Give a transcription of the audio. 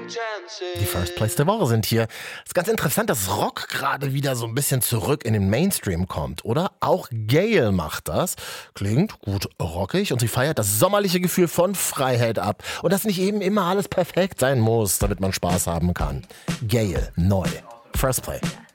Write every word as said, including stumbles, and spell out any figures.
Die First Plays der Woche sind hier. Ist ganz interessant, dass Rock gerade wieder so ein bisschen zurück in den Mainstream kommt, oder? Auch Gayle macht das. Klingt gut rockig und sie feiert das sommerliche Gefühl von Freiheit ab. Und dass nicht eben immer alles perfekt sein muss, damit man Spaß haben kann. Gayle, neu. First Play.